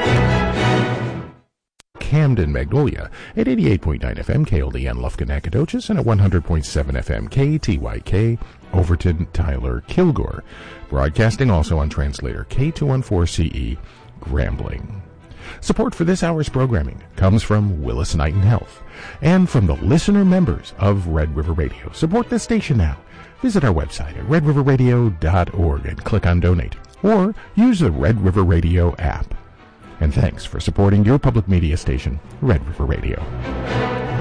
Camden, Magnolia at 88.9 FM KLDN Lufkin, Nacogdoches, and at 100.7 FM KTYK Overton, Tyler, Kilgore. Broadcasting also on translator K214CE Grambling. Support for this hour's programming comes from Willis Knighton Health and from the listener members of Red River Radio. Support this station now. Visit our website at redriverradio.org and click on Donate, or use the Red River Radio app. And thanks for supporting your public media station, Red River Radio.